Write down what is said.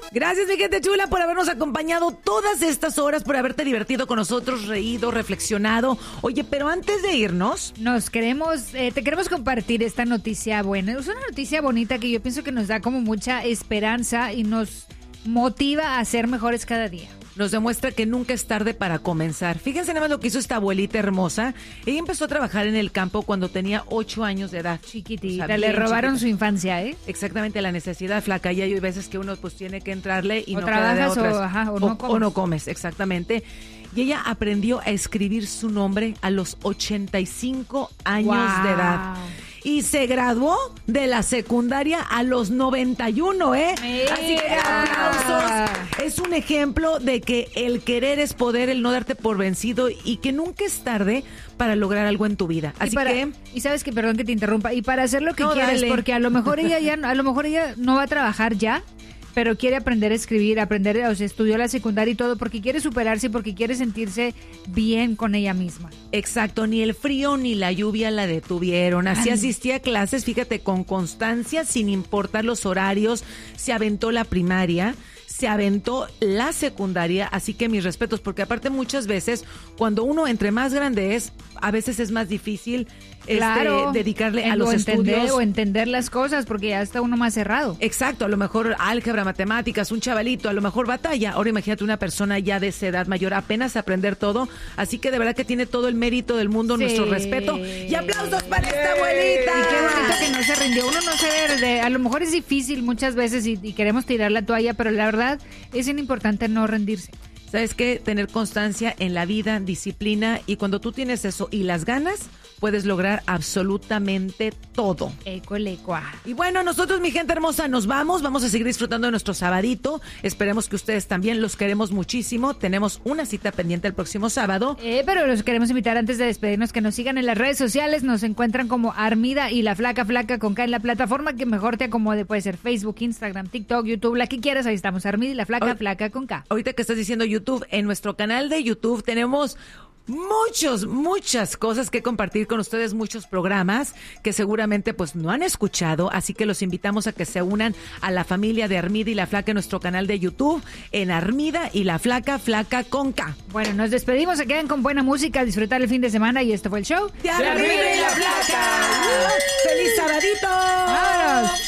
Gracias, mi gente chula, por habernos acompañado todas estas horas, por haberte divertido con nosotros, reído, reflexionado. Oye, pero antes de irnos, te queremos compartir esta noticia buena. Es una noticia bonita que yo pienso que nos da como mucha esperanza y nos motiva a ser mejores cada día. Nos demuestra que nunca es tarde para comenzar. Fíjense nada más lo que hizo esta abuelita hermosa. Ella empezó a trabajar en el campo cuando tenía 8 años de edad. Chiquitita, o sea, le robaron chiquita. Su infancia, ¿eh? Exactamente, la necesidad, flaca. Y hay veces que uno pues tiene que entrarle y o no queda de otras. O no comes, exactamente. Y ella aprendió a escribir su nombre a los 85 años de edad. Y se graduó de la secundaria a los 91, ¿eh? Mira. Así que aplausos. Es un ejemplo de que el querer es poder, el no darte por vencido y que nunca es tarde para lograr algo en tu vida. Así y sabes que, perdón que te interrumpa, y para hacer lo que quieres, dale. Porque a lo mejor ella no va a trabajar ya, pero quiere aprender a escribir, o sea, estudió la secundaria y todo, porque quiere superarse y porque quiere sentirse bien con ella misma. Exacto, ni el frío ni la lluvia la detuvieron. Así asistía a clases, fíjate, con constancia, sin importar los horarios. Se aventó la primaria, se aventó la secundaria, así que mis respetos, porque aparte muchas veces, cuando uno entre más grande es, a veces es más difícil dedicarle a los estudios. O entender las cosas, porque ya está uno más cerrado. Exacto, a lo mejor álgebra, matemáticas, un chavalito, a lo mejor batalla. Ahora imagínate una persona ya de esa edad mayor, apenas aprender todo, así que de verdad que tiene todo el mérito del mundo, sí. Nuestro respeto. Y aplausos para esta abuelita. Y qué bonito que no se rindió. Uno no se ve, a lo mejor es difícil muchas veces y queremos tirar la toalla, pero la verdad es importante no rendirse. ¿Sabes qué? Tener constancia en la vida, disciplina, y cuando tú tienes eso y las ganas, puedes lograr absolutamente todo. Ecolecua. Y bueno, nosotros, mi gente hermosa, nos vamos a seguir disfrutando de nuestro sabadito. Esperemos que ustedes también, los queremos muchísimo. Tenemos una cita pendiente el próximo sábado. Pero los queremos invitar antes de despedirnos que nos sigan en las redes sociales. Nos encuentran como Armida y la Flaca con K en la plataforma que mejor te acomode. Puede ser Facebook, Instagram, TikTok, YouTube, la que quieras. Ahí estamos, Armida y la Flaca con K. Ahorita que estás diciendo YouTube, en nuestro canal de YouTube tenemos muchas cosas que compartir con ustedes, muchos programas que seguramente pues no han escuchado, así que los invitamos a que se unan a la familia de Armida y la Flaca en nuestro canal de YouTube, en Armida y la Flaca con K. Bueno, nos despedimos, se quedan con buena música, disfrutar el fin de semana y este fue el show de Armida y la Flaca. ¡Feliz sabadito! ¡Vámonos!